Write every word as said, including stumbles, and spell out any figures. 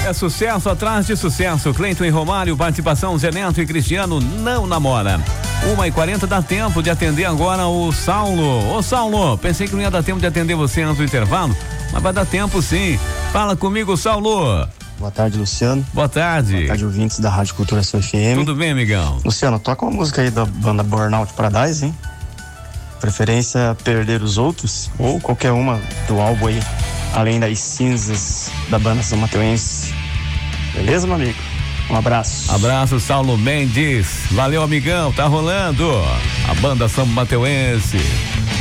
É sucesso atrás de sucesso. Cleiton e Romário, participação Zé Neto e Cristiano, não namora. uma e quarenta, dá tempo de atender agora o Saulo. Ô Saulo, pensei que não ia dar tempo de atender você antes do intervalo, mas vai dar tempo sim. Fala comigo, Saulo. Boa tarde, Luciano. Boa tarde. Boa tarde, ouvintes da Rádio Cultura Sul F M. Tudo bem, amigão? Luciano, toca uma música aí da banda Burnout Paradise, hein? Preferência Perder os Outros, ou qualquer uma do álbum aí, além das cinzas da banda São Mateuense. Beleza, meu amigo? Um abraço. Abraço, Saulo Mendes. Valeu, amigão, tá rolando a banda São Mateuense.